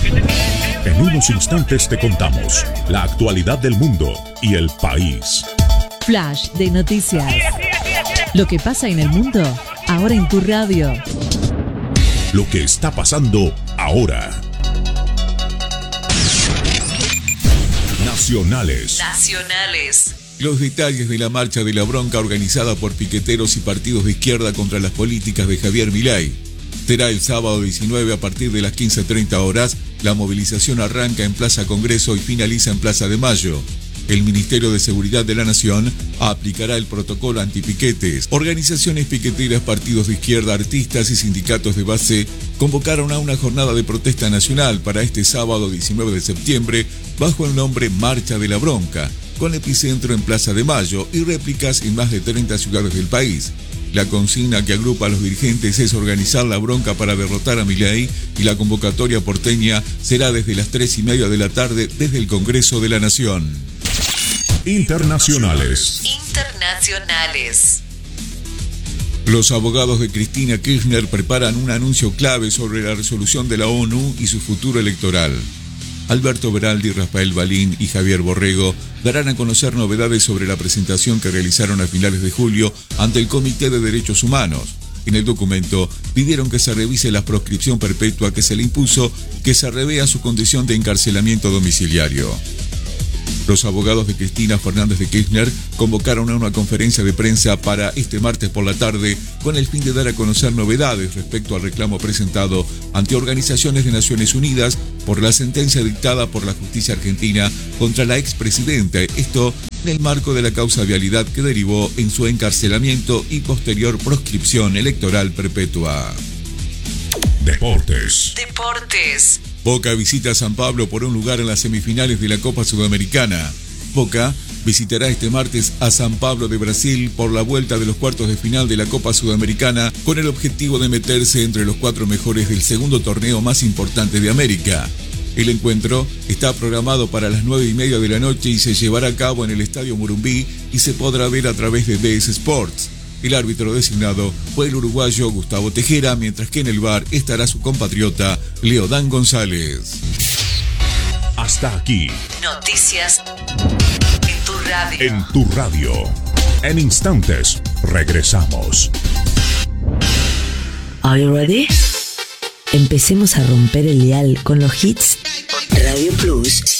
En unos instantes te contamos la actualidad del mundo y el país. Flash de noticias. Lo que pasa en el mundo, ahora en tu radio. Lo que está pasando ahora. Nacionales. Los detalles de la marcha de la bronca organizada por piqueteros y partidos de izquierda contra las políticas de Javier Milei. Será el sábado 19 a partir de las 15:30 horas. La movilización arranca en Plaza Congreso y finaliza en Plaza de Mayo. El Ministerio de Seguridad de la Nación aplicará el protocolo antipiquetes. Organizaciones piqueteras, partidos de izquierda, artistas y sindicatos de base convocaron a una jornada de protesta nacional para este sábado 19 de septiembre bajo el nombre Marcha de la Bronca, con epicentro en Plaza de Mayo y réplicas en más de 30 ciudades del país. La consigna que agrupa a los dirigentes es organizar la bronca para derrotar a Milei y la convocatoria porteña será desde las 3:30 de la tarde desde el Congreso de la Nación. Internacionales. Los abogados de Cristina Kirchner preparan un anuncio clave sobre la resolución de la ONU y su futuro electoral. Alberto Beraldi, Rafael Balín y Javier Borrego darán a conocer novedades sobre la presentación que realizaron a finales de julio ante el Comité de Derechos Humanos. En el documento pidieron que se revise la proscripción perpetua que se le impuso y que se revea su condición de encarcelamiento domiciliario. Los abogados de Cristina Fernández de Kirchner convocaron a una conferencia de prensa para este martes por la tarde con el fin de dar a conocer novedades respecto al reclamo presentado ante organizaciones de Naciones Unidas por la sentencia dictada por la justicia argentina contra la expresidenta, esto en el marco de la causa vialidad que derivó en su encarcelamiento y posterior proscripción electoral perpetua. Deportes. Boca visita a San Pablo por un lugar en las semifinales de la Copa Sudamericana. Boca visitará este martes a San Pablo de Brasil por la vuelta de los cuartos de final de la Copa Sudamericana con el objetivo de meterse entre los 4 mejores del segundo torneo más importante de América. El encuentro está programado para las 9:30 de la noche y se llevará a cabo en el Estadio Morumbí y se podrá ver a través de DS Sports. El árbitro designado fue el uruguayo Gustavo Tejera, mientras que en el VAR estará su compatriota Leodán González. Hasta aquí. Noticias en tu radio. En tu radio. En instantes, regresamos. Are you ready? Empecemos a romper el dial con los hits Radio Plus.